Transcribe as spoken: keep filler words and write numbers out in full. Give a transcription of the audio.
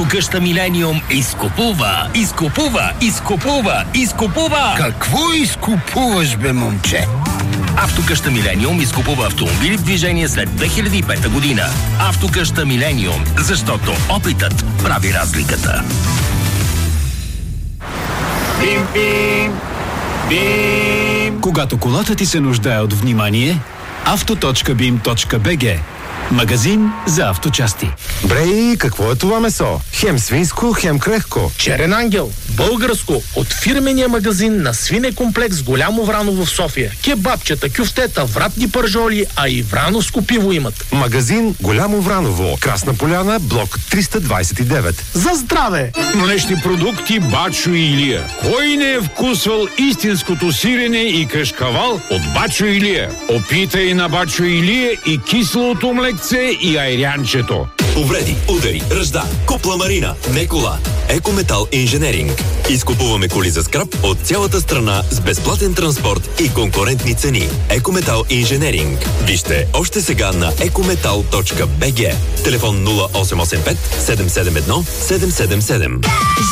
Автокъща Милениум изкупува, изкупува, изкупува, изкупува! Какво изкупуваш, бе, момче? Автокъща Милениум изкупува автомобили в движение след две хиляди и пета година. Автокъща Милениум, защото опитът прави разликата. Бим, бим, бим. Когато колата ти се нуждае от внимание, авто точка бим точка би джи. Магазин за авточасти. Брей, какво е това месо? Хем свинско, хем крехко. Черен ангел, българско, от фирмения магазин на свинекомплекс Голямо Враново в София. Кебабчета, кюфтета, вратни пържоли, а и врановско пиво имат. Магазин Голямо Враново, Красна поляна, блок триста двадесет и девет. За здраве! Млечни продукти Бачо и Илия. Кой не е вкусвал истинското сирене и кашкавал от Бачо и Илия? Опитай на Бачо и Илия и киселото млекце и айрянчето. Повреди, удари, ръжда, купла марина, не кола. Екометал инженеринг. Изкупуваме коли за скрап от цялата страна с безплатен транспорт и конкурентни цени. Екометал инженеринг. Вижте още сега на екометал точка би джи. Телефон нула осем осем пет седем седем едно седем седем седем.